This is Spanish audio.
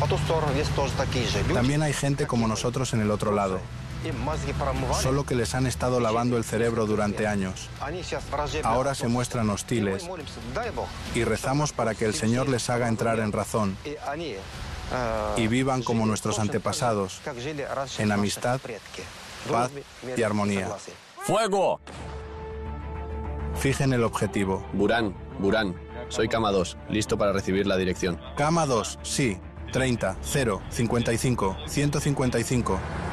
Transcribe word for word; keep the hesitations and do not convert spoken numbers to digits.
También hay gente como nosotros en el otro lado, solo que les han estado lavando el cerebro durante años. Ahora se muestran hostiles y rezamos para que el Señor les haga entrar en razón y vivan como nuestros antepasados, en amistad, paz y armonía. ¡Fuego! Fijen el objetivo. Burán, Burán, soy Kama dos, listo para recibir la dirección. Kama dos, sí, treinta, cero, cincuenta y cinco, ciento cincuenta y cinco.